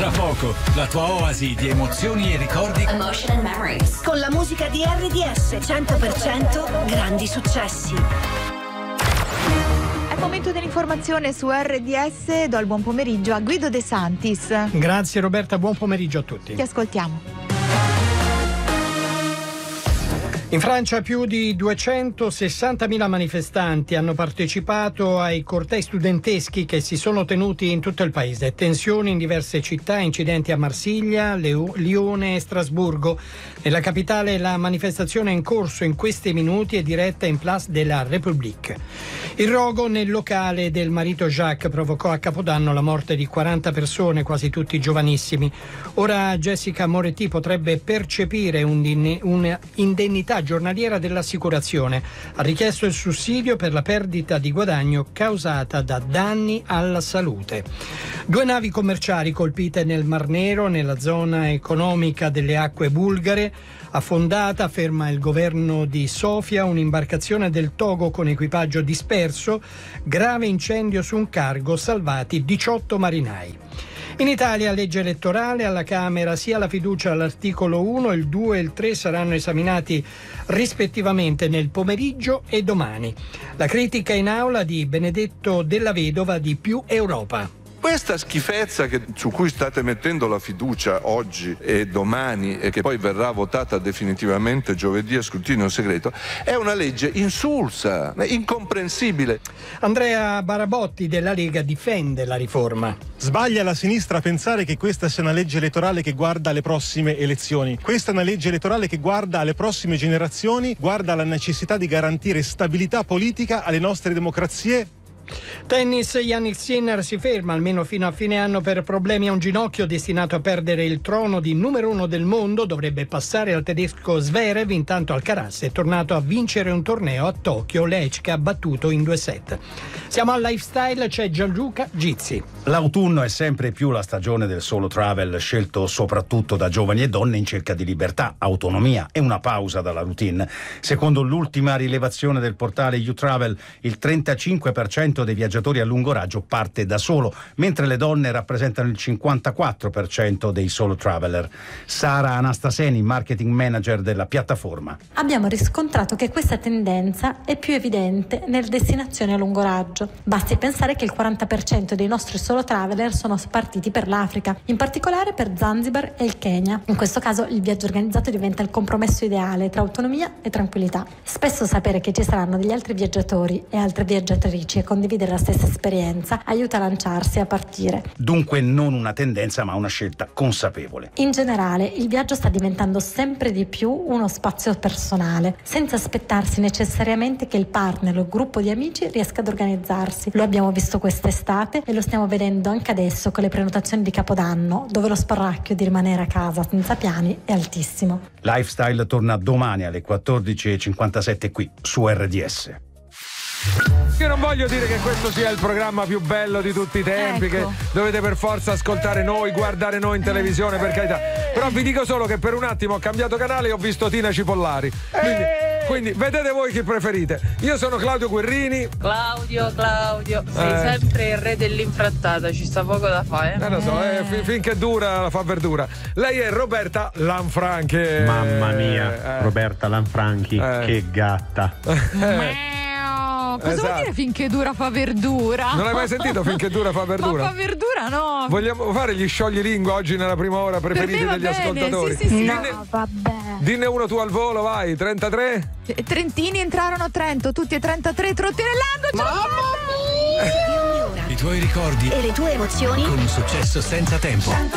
Tra poco, la tua oasi di emozioni e ricordi. Emotion and Memories. Con la musica di RDS 100% grandi successi. È il momento dell'informazione su RDS. Do il buon pomeriggio a Guido De Santis. Grazie Roberta, buon pomeriggio a tutti. Ti ascoltiamo. In Francia più di 260.000 manifestanti hanno partecipato ai cortei studenteschi che si sono tenuti in tutto il paese. Tensioni in diverse città, incidenti a Marsiglia, Lione e Strasburgo. Nella capitale la manifestazione è in corso in questi minuti e diretta in Place de la République. Il rogo nel locale del marito Jacques provocò a Capodanno la morte di 40 persone, quasi tutti giovanissimi. Ora Jessica Moretti potrebbe percepire un'indennità giornaliera dell'assicurazione. Ha richiesto il sussidio per la perdita di guadagno causata da danni alla salute. 2 navi commerciali colpite nel Mar Nero, nella zona economica delle acque bulgare. Affondata, afferma il governo di Sofia, un'imbarcazione del Togo con equipaggio disperso. Grave incendio su un cargo, salvati 18 marinai. In Italia legge elettorale, alla Camera sia la fiducia all'articolo 1, il 2 e il 3 saranno esaminati rispettivamente nel pomeriggio e domani. La critica in aula di Benedetto Della Vedova di Più Europa. Questa schifezza su cui state mettendo la fiducia oggi e domani e che poi verrà votata definitivamente giovedì a scrutinio segreto è una legge insulsa, incomprensibile. Andrea Barabotti della Lega difende la riforma. Sbaglia la sinistra a pensare che questa sia una legge elettorale che guarda alle prossime elezioni. Questa è una legge elettorale che guarda alle prossime generazioni, guarda alla necessità di garantire stabilità politica alle nostre democrazie. Tennis, Jannik Sinner si ferma almeno fino a fine anno per problemi a un ginocchio, destinato a perdere il trono di numero 1 del mondo. Dovrebbe passare al tedesco Zverev. Intanto Alcaraz è tornato a vincere un torneo a Tokyo, Lech ha battuto in 2 set. Siamo al lifestyle, c'è Gianluca Gizzi. L'autunno è sempre più la stagione del solo travel, scelto soprattutto da giovani e donne in cerca di libertà, autonomia e una pausa dalla routine. Secondo l'ultima rilevazione del portale YouTravel, il 35% dei viaggiatori a lungo raggio parte da solo, mentre le donne rappresentano il 54% dei solo traveler. Sara Anastaseni, marketing manager della piattaforma. Abbiamo riscontrato che questa tendenza è più evidente nelle destinazioni a lungo raggio. Basti pensare che il 40% dei nostri solo traveler sono partiti per l'Africa, in particolare per Zanzibar e il Kenya. In questo caso il viaggio organizzato diventa il compromesso ideale tra autonomia e tranquillità. Spesso sapere che ci saranno degli altri viaggiatori e altre viaggiatrici e condividere la stessa esperienza aiuta a lanciarsi e a partire. Dunque non una tendenza ma una scelta consapevole. In generale il viaggio sta diventando sempre di più uno spazio personale, senza aspettarsi necessariamente che il partner o il gruppo di amici riesca ad organizzarsi. Lo abbiamo visto quest'estate e lo stiamo vedendo anche adesso con le prenotazioni di Capodanno, dove lo sparacchio di rimanere a casa senza piani è altissimo. Lifestyle torna domani alle 14.57 qui su RDS. Io non voglio dire che questo sia il programma più bello di tutti i tempi, ecco, che dovete per forza ascoltare noi, guardare noi in televisione, per carità. Però vi dico solo che per un attimo ho cambiato canale e ho visto Tina Cipollari. Quindi vedete voi chi preferite. Io sono Claudio Guerrini. Claudio, sei sempre il re dell'infrattata, ci sta poco da fare. Lo so, finché dura la fa verdura. Lei è Roberta Lanfranchi. Mamma mia, Roberta Lanfranchi, che gatta. Cosa vuol dire finché dura fa verdura? Non hai mai sentito finché dura fa verdura? Ma fa verdura no. Vogliamo fare gli scioglilingua oggi nella prima ora preferiti degli ascoltatori? Sì. No, vabbè. Dinne uno tu al volo, vai. 33? Trentini entrarono a Trento, tutti e 33 trottinellato. Mamma mia! I tuoi ricordi E le tue emozioni con un successo senza tempo.